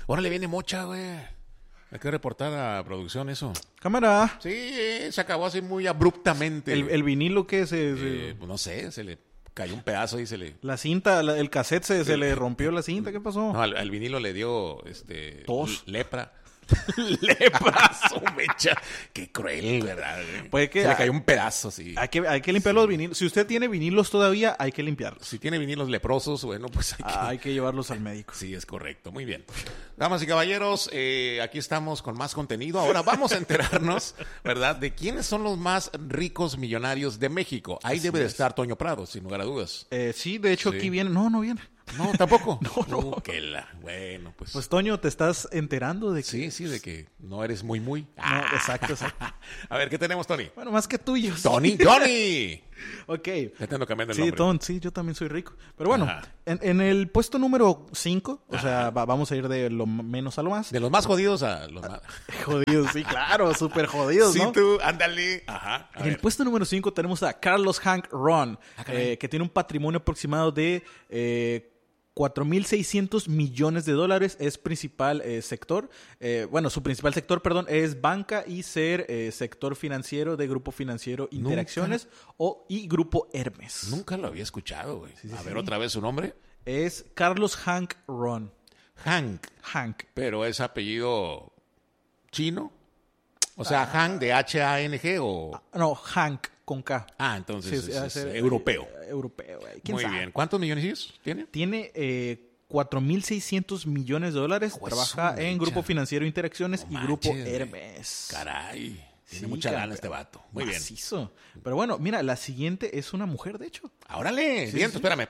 Órale, viene mocha, güey. Hay que reportar a producción eso. Cámara. Sí, se acabó así muy abruptamente. ¿El vinilo qué pues no sé, se le cayó un pedazo y se le... La cinta, el cassette se le rompió la cinta, ¿qué pasó? No, al vinilo le dio, tos. lepra. Lepra, su mecha. Qué cruel, ¿verdad? Pues que se le cayó un pedazo, sí. Hay que limpiar los vinilos. Si usted tiene vinilos todavía, hay que limpiarlos. Si tiene vinilos leprosos, bueno, pues hay que llevarlos al médico. Sí, es correcto. Muy bien. Damas y caballeros, aquí estamos con más contenido. Ahora vamos a enterarnos, ¿verdad?, de quiénes son los más ricos millonarios de México. Ahí debe de estar Toño Prado, sin lugar a dudas. Sí, de hecho aquí viene. No viene. No, tampoco. No. Bueno, pues. Pues, Toño, ¿te estás enterando de que... Sí, de que no eres muy. No, exacto. A ver, ¿qué tenemos, Tony? Bueno, más que tuyo. ¡Johnny! Ok. Ya te ando cambiando el nombre. Sí, yo también soy rico. Pero bueno, en el puesto número 5, o sea, vamos a ir de lo menos a lo más. De los más jodidos a los más... Jodidos, sí, claro, súper jodidos, ¿no? Sí, tú, ándale. Ajá. En el puesto número 5 tenemos a Carlos Hank Ron, que tiene un patrimonio aproximado de 4.600 millones de dólares. Es principal sector. Su principal sector, es banca y ser sector financiero de Grupo Financiero Interacciones y Grupo Hermes. Nunca lo había escuchado, güey. A ver, otra vez su nombre. Es Carlos Hank Ron. Hank. Pero es apellido chino. O sea, Hank de H-A-N-G o... No, Hank con K. Entonces es europeo. Europeo, güey. Muy bien. ¿Cuántos millones tiene? Tiene 4.600 millones de dólares. Trabaja en Grupo Financiero Interacciones y Grupo Hermes. Caray. Tiene mucha gana este vato. Muy macizo. Bien. Pero bueno, mira, la siguiente es una mujer, de hecho. ¡Órale! Sí, bien, sí. Espérame.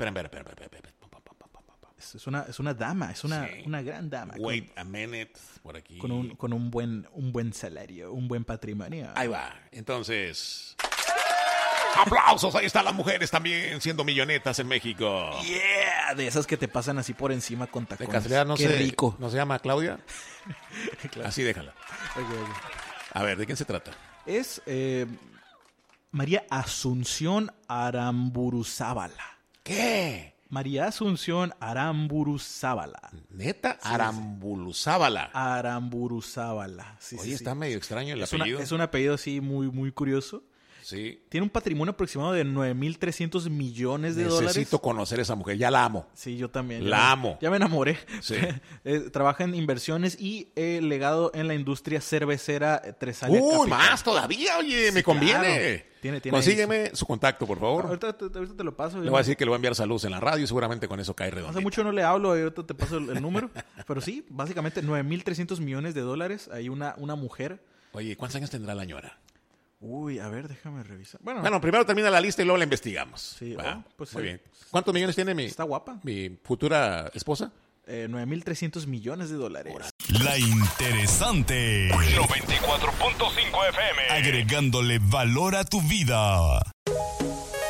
Es una dama, una gran dama. Wait a minute, por aquí. Con un buen salario, un buen patrimonio. Ahí va. Entonces... ¡Aplausos! Ahí están las mujeres también siendo millonetas en México. ¡Yeah! De esas que te pasan así por encima con tacones. De casualidad, Qué rico. ¿No se llama Claudia? Claro. Así déjala. Okay. A ver, ¿de quién se trata? Es María Asunción Aramburuzábala. ¿Qué? María Asunción Aramburuzábala. ¿Neta? Aramburuzábala. Aramburuzábala. Sí, Oye, está medio extraño el apellido. Es un apellido así muy, muy curioso. Sí. Tiene un patrimonio aproximado de 9.300 millones de dólares. Necesito conocer a esa mujer. Ya la amo. Sí, yo también. La amo. Ya me enamoré. Sí. Trabaja en inversiones y legado en la industria cervecera Tresalia Capital. Más todavía, oye, sí, me conviene. Claro. Tiene Consígueme su contacto, por favor. Ahorita te lo paso. Le voy a decir que le voy a enviar saludos en la radio y seguramente con eso cae redondito. Hace mucho no le hablo, ahorita te paso el número. Pero sí, básicamente 9.300 millones de dólares. Hay una mujer. Oye, ¿cuántos años tendrá la ñora? Uy, a ver, déjame revisar. Bueno, primero termina la lista y luego la investigamos. Sí, pues muy bien. ¿Cuántos millones tiene Está guapa. mi futura esposa? 9.300 millones de dólares. La interesante 94.5 FM. Agregándole valor a tu vida.